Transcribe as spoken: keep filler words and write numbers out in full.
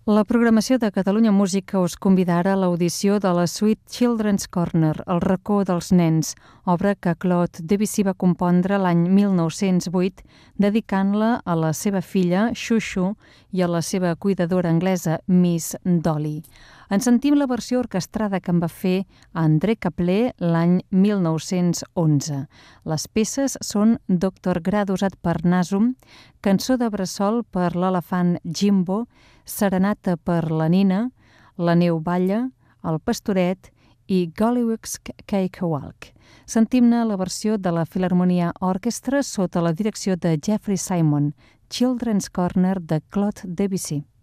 La programació de Catalunya Música us convida ara a l'audició de la suite Children's Corner, El racó dels nens, obra que Claude Debussy va compondre l'any mil nou-cents vuit, dedicant-la a la seva filla, Xuxu, i a la seva cuidadora anglesa, Miss Dolly. En sentim la versió orquestrada que en va fer André Caplé l'any mil nou-cents onze. Les peces són Doctor Gradusat per Nasum, Cançó de bressol per l'elefant Jimbo, Serenata per la Nina, La neu balla, El pastoret i Gollywog's Cakewalk. Sentim-ne la versió de la Filharmonia Orchestra sota la direcció de Jeffrey Simon, Children's Corner de Claude Debussy.